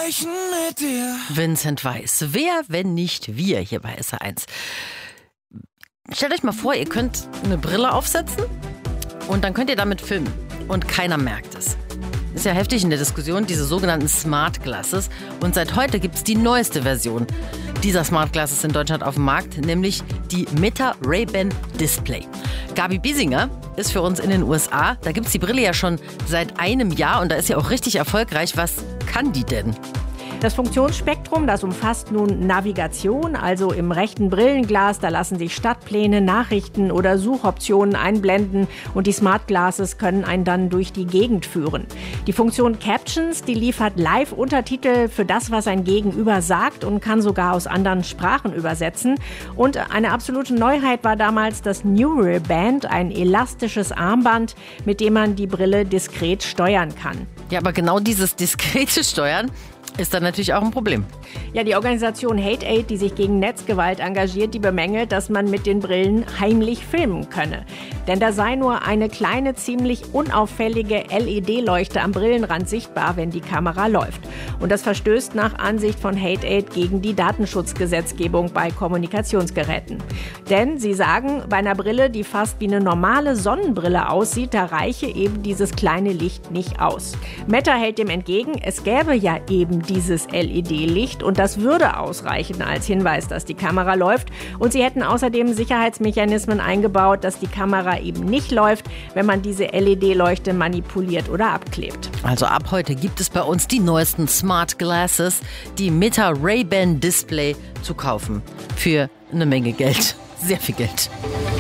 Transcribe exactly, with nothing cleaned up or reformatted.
erreichen mit dir. Vincent Weiss. Wer, wenn nicht wir hier bei S R eins? Stellt euch mal vor, ihr könnt eine Brille aufsetzen und dann könnt ihr damit filmen und keiner merkt es. Ist ja heftig in der Diskussion, diese sogenannten Smart Glasses. Und seit heute gibt es die neueste Version dieser Smart Glasses in Deutschland auf dem Markt, nämlich die Meta Ray-Ban Display. Gabi Biesinger ist für uns in den U S A. Da gibt es die Brille ja schon seit einem Jahr und da ist ja auch richtig erfolgreich. Was kann die denn? Das Funktionsspektrum, das umfasst nun Navigation, also im rechten Brillenglas, da lassen sich Stadtpläne, Nachrichten oder Suchoptionen einblenden und die Smart Glasses können einen dann durch die Gegend führen. Die Funktion Captions, die liefert Live-Untertitel für das, was ein Gegenüber sagt und kann sogar aus anderen Sprachen übersetzen. Und eine absolute Neuheit war damals das Neural Band, ein elastisches Armband, mit dem man die Brille diskret steuern kann. Ja, aber genau dieses diskrete Steuern ist dann natürlich auch ein Problem. Ja, die Organisation Hate Aid, die sich gegen Netzgewalt engagiert, die bemängelt, dass man mit den Brillen heimlich filmen könne. Denn da sei nur eine kleine, ziemlich unauffällige L E D-Leuchte am Brillenrand sichtbar, wenn die Kamera läuft. Und das verstößt nach Ansicht von Hate Aid gegen die Datenschutzgesetzgebung bei Kommunikationsgeräten. Denn sie sagen, bei einer Brille, die fast wie eine normale Sonnenbrille aussieht, da reiche eben dieses kleine Licht nicht aus. Meta hält dem entgegen, es gäbe ja eben dieses L E D-Licht und das würde ausreichen als Hinweis, dass die Kamera läuft. Und sie hätten außerdem Sicherheitsmechanismen eingebaut, dass die Kamera eben nicht läuft, wenn man diese L E D-Leuchte manipuliert oder abklebt. Also ab heute gibt es bei uns die neuesten Smart Glasses, die Meta Ray-Ban Display zu kaufen. Für eine Menge Geld. Sehr viel Geld.